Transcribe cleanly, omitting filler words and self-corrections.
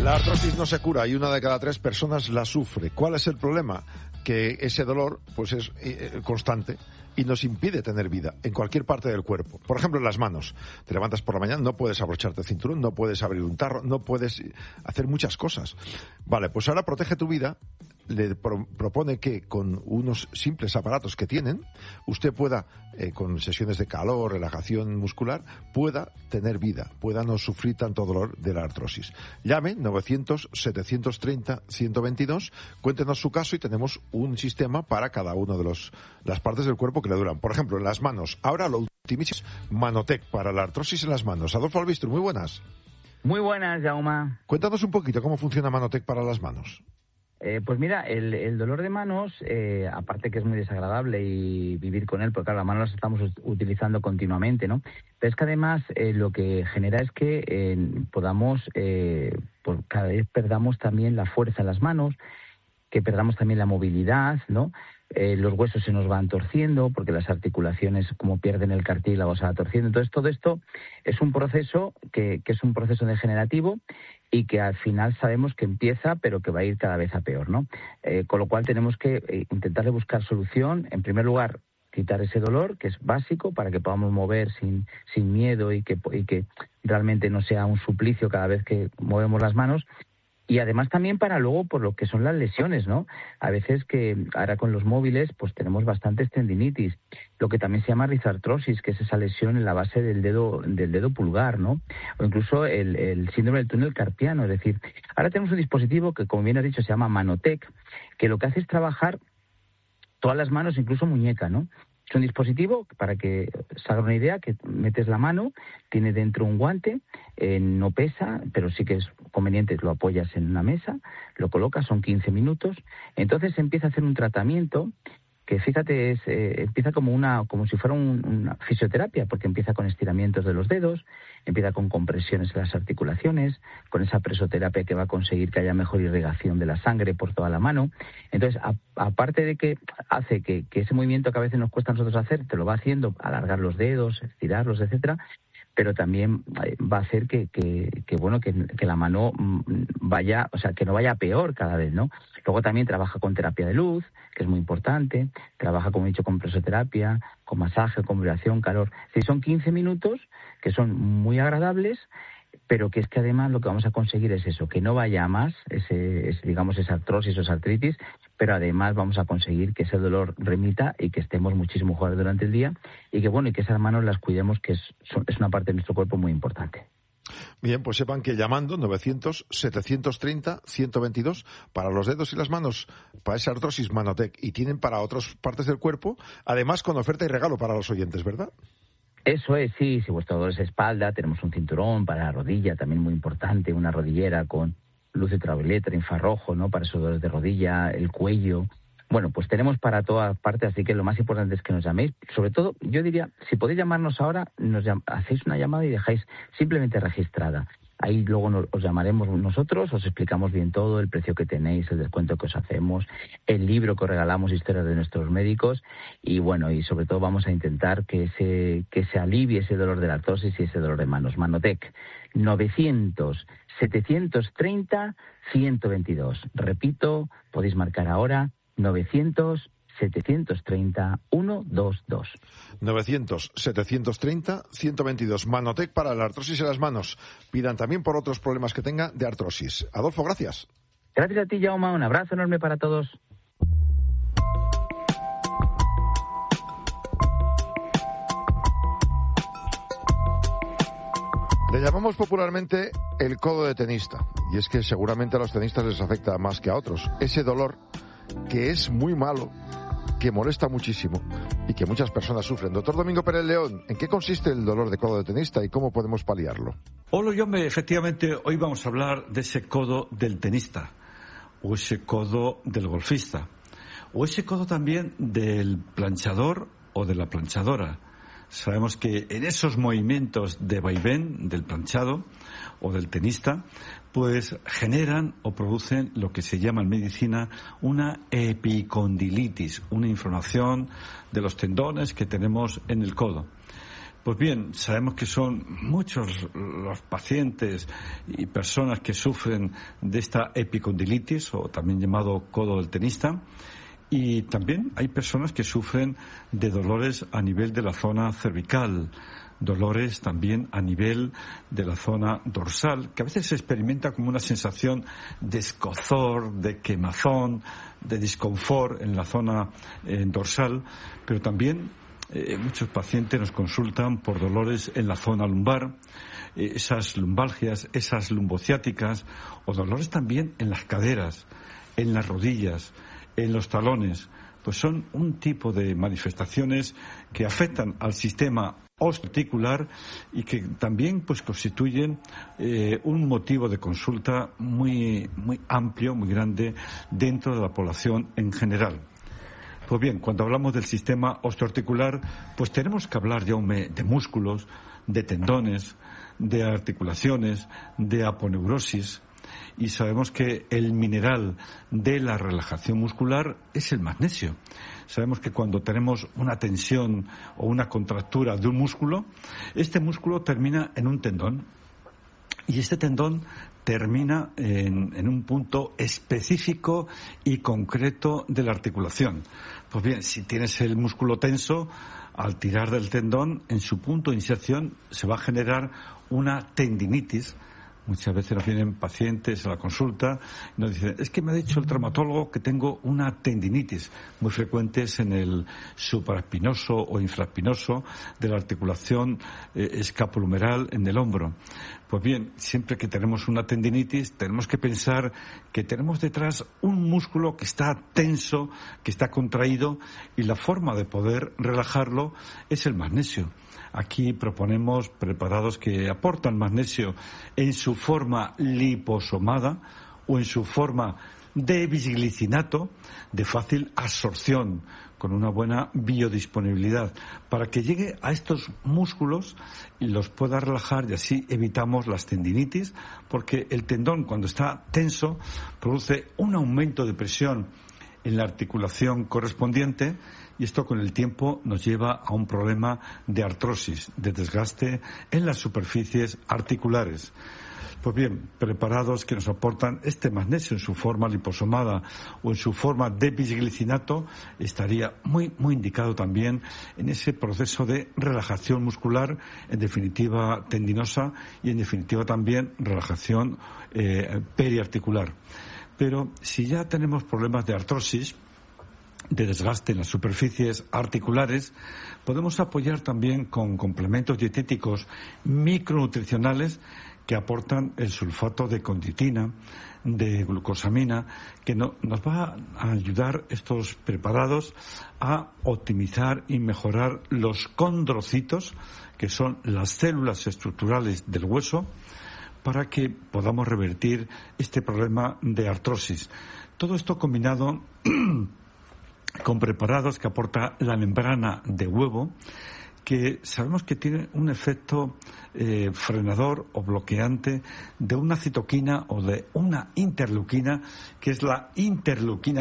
La artrosis no se cura y 1 de cada 3 personas la sufre. ¿Cuál es el problema? Que ese dolor pues es constante y nos impide tener vida en cualquier parte del cuerpo. Por ejemplo, en las manos. Te levantas por la mañana, no puedes abrocharte el cinturón, no puedes abrir un tarro, no puedes hacer muchas cosas. Vale, pues ahora Protege tu Vida le propone que con unos simples aparatos que tienen, usted pueda, con sesiones de calor, relajación muscular, pueda tener vida, pueda no sufrir tanto dolor de la artrosis. Llame 900-730-122, cuéntenos su caso y tenemos un sistema para cada uno de las partes del cuerpo que le duran. Por ejemplo, en las manos. Ahora lo ultimísimo, Manotec para la artrosis en las manos. Adolfo Albistro, muy buenas. Muy buenas, Jaume. Cuéntanos un poquito cómo funciona Manotec para las manos. Pues mira, el dolor de manos, aparte que es muy desagradable y vivir con él, porque claro, las manos las estamos utilizando continuamente, ¿no? Pero es que además lo que genera es que podamos, por cada vez perdamos también la fuerza en las manos, que perdamos también la movilidad, ¿no? Los huesos se nos van torciendo porque las articulaciones, como pierden el cartílago, se va torciendo. Entonces, todo esto es un proceso que es un proceso degenerativo y que al final sabemos que empieza, pero que va a ir cada vez a peor, ¿no? Con lo cual tenemos que intentar buscar solución. En primer lugar, quitar ese dolor, que es básico, para que podamos mover sin miedo y que realmente no sea un suplicio cada vez que movemos las manos. Y además también para luego por lo que son las lesiones, ¿no? A veces que ahora con los móviles pues tenemos bastantes tendinitis, lo que también se llama rizartrosis, que es esa lesión en la base del dedo pulgar, ¿no? O incluso el síndrome del túnel carpiano, es decir, ahora tenemos un dispositivo que, como bien has dicho, se llama Manotec, que lo que hace es trabajar todas las manos, incluso muñeca, ¿no? Es un dispositivo, para que se haga una idea, que metes la mano, tiene dentro un guante, no pesa, pero sí que es conveniente, lo apoyas en una mesa, lo colocas, son 15 minutos, entonces empieza a hacer un tratamiento que, fíjate, empieza como si fuera una fisioterapia, porque empieza con estiramientos de los dedos, empieza con compresiones en las articulaciones, con esa presoterapia que va a conseguir que haya mejor irrigación de la sangre por toda la mano. Entonces, aparte de que hace que ese movimiento que a veces nos cuesta a nosotros hacer, te lo va haciendo, alargar los dedos, estirarlos, etcétera, pero también va a hacer que la mano vaya, o sea, que no vaya peor cada vez, ¿no? Luego también trabaja con terapia de luz, que es muy importante, trabaja, como he dicho, con presoterapia, con masaje, con vibración, calor. Sí, son 15 minutos que son muy agradables, pero que es que además lo que vamos a conseguir es eso, que no vaya a más, esa artrosis o esa artritis, pero además vamos a conseguir que ese dolor remita y que estemos muchísimo mejor durante el día y que esas manos las cuidemos, que es una parte de nuestro cuerpo muy importante. Bien, pues sepan que llamando 900-730-122 para los dedos y las manos, para esa artrosis, Manotec, y tienen para otras partes del cuerpo, además con oferta y regalo para los oyentes, ¿verdad? Eso es, sí. Si vuestro dolor es espalda, tenemos un cinturón para la rodilla, también muy importante, una rodillera con luz ultravioleta, infrarrojo, ¿no? Para esos dolores de rodilla, el cuello. Bueno, pues tenemos para todas partes, así que lo más importante es que nos llaméis. Sobre todo, yo diría, si podéis llamarnos ahora, hacéis una llamada y dejáis simplemente registrada. Ahí luego os llamaremos nosotros, os explicamos bien todo, el precio que tenéis, el descuento que os hacemos, el libro que os regalamos, historias de nuestros médicos, y bueno, y sobre todo vamos a intentar que se alivie ese dolor de la artrosis y ese dolor de manos. Manotec, 900-730-122. Repito, podéis marcar ahora, 900-730-122. 900-730-122. Manotec para la artrosis en las manos. Pidan también por otros problemas que tenga de artrosis. Adolfo, gracias. Gracias a ti, Jaume. Un abrazo enorme para todos. Le llamamos popularmente el codo de tenista. Y es que seguramente a los tenistas les afecta más que a otros. Ese dolor que es muy malo, que molesta muchísimo y que muchas personas sufren. Doctor Domingo Pérez León, ¿en qué consiste el dolor de codo de tenista y cómo podemos paliarlo? Hola, Jaume. Efectivamente, hoy vamos a hablar de ese codo del tenista, o ese codo del golfista, o ese codo también del planchador o de la planchadora. Sabemos que en esos movimientos de vaivén del planchado o del tenista, pues generan o producen lo que se llama en medicina una epicondilitis, una inflamación de los tendones que tenemos en el codo. Pues bien, sabemos que son muchos los pacientes y personas que sufren de esta epicondilitis, o también llamado codo del tenista, y también hay personas que sufren de dolores a nivel de la zona cervical, dolores también a nivel de la zona dorsal, que a veces se experimenta como una sensación de escozor, de quemazón, de disconfort en la zona dorsal, pero también muchos pacientes nos consultan por dolores en la zona lumbar, esas lumbalgias, esas lumbociáticas, o dolores también en las caderas, en las rodillas, en los talones. Pues son un tipo de manifestaciones que afectan al sistema osteoarticular y que también pues constituyen un motivo de consulta muy amplio, muy grande dentro de la población en general. Pues bien, cuando hablamos del sistema osteoarticular, pues tenemos que hablar ya de músculos, de tendones, de articulaciones, de aponeurosis, y sabemos que el mineral de la relajación muscular es el magnesio. Sabemos que cuando tenemos una tensión o una contractura de un músculo, este músculo termina en un tendón, y este tendón termina en un punto específico y concreto de la articulación. Pues bien, si tienes el músculo tenso, al tirar del tendón, en su punto de inserción se va a generar una tendinitis. Muchas veces nos vienen pacientes a la consulta y nos dicen, es que me ha dicho el traumatólogo que tengo una tendinitis, muy frecuentes en el supraespinoso o infraespinoso de la articulación escapulohumeral en el hombro. Pues bien, siempre que tenemos una tendinitis tenemos que pensar que tenemos detrás un músculo que está tenso, que está contraído, y la forma de poder relajarlo es el magnesio. Aquí proponemos preparados que aportan magnesio en su forma liposomada o en su forma de bisglicinato de fácil absorción, con una buena biodisponibilidad, para que llegue a estos músculos y los pueda relajar, y así evitamos las tendinitis, porque el tendón, cuando está tenso, produce un aumento de presión en la articulación correspondiente, y esto con el tiempo nos lleva a un problema de artrosis, de desgaste en las superficies articulares. Pues bien, preparados que nos aportan este magnesio en su forma liposomada o en su forma de bisglicinato, estaría muy indicado también en ese proceso de relajación muscular, en definitiva tendinosa, y en definitiva también relajación periarticular. Pero si ya tenemos problemas de artrosis, de desgaste en las superficies articulares, podemos apoyar también con complementos dietéticos micronutricionales que aportan el sulfato de condroitina, de glucosamina, que nos va a ayudar estos preparados a optimizar y mejorar los condrocitos, que son las células estructurales del hueso, para que podamos revertir este problema de artrosis. Todo esto combinado con preparados que aporta la membrana de huevo, que sabemos que tiene un efecto frenador o bloqueante de una citoquina o de una interleuquina, que es la interleuquina